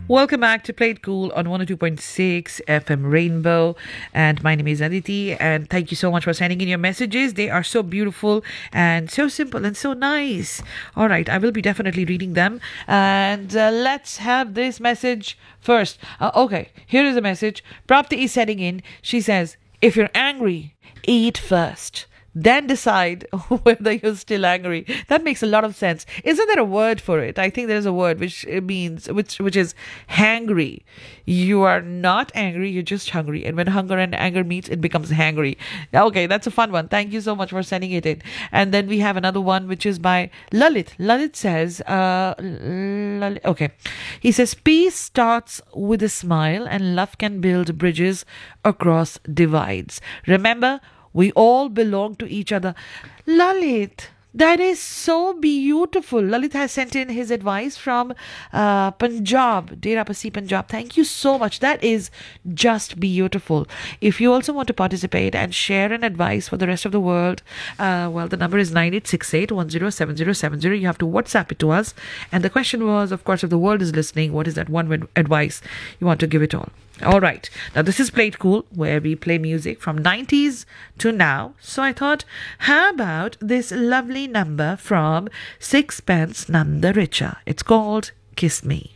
Welcome back to Play It Cool on 102.6 FM Rainbow. And my name is Aditi. And thank you so much for sending in your messages. They are so beautiful and so simple and so nice. All right, I will be definitely reading them. And let's have this message first. Okay, here is a message. Prapti is sending in. She says, if you're angry, eat first. Then decide whether you're still angry. That makes a lot of sense. Isn't there a word for it? I think there's a word which means which is hangry. You are not angry, you're just hungry. And when hunger and anger meets, it becomes hangry. Okay, that's a fun one. Thank you so much for sending it in. And then we have another one which is by Lalit. Lalit says, okay. He says, peace starts with a smile and love can build bridges across divides. Remember, we all belong to each other. Lalit, that is so beautiful. Lalit has sent in his advice from Punjab, Dera Pasi, Punjab. Thank you so much. That is just beautiful. If you also want to participate and share an advice for the rest of the world, well, the number is 9868107070. You have to WhatsApp it to us. And the question was, of course, if the world is listening, what is that one advice you want to give it all? All right. Now, this is Play It Cool, where we play music from 90s to now. So I thought, how about this lovely number from Sixpence None the Richer? It's called Kiss Me.